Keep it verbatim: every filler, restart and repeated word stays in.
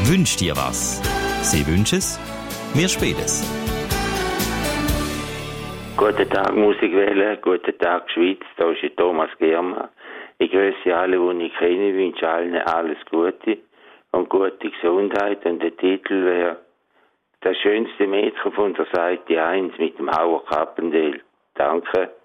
Wünsch dir was. Sie wünschen es, wir spielen es. Guten Tag Musikwelle, guten Tag Schweiz, da ist Thomas Germer. Ich grüße alle, die ich kenne, wünsche allen alles Gute und gute Gesundheit. Und der Titel wäre «Das schönste Mädchen von der Seite eins» mit dem Hauer Kappendel. Danke.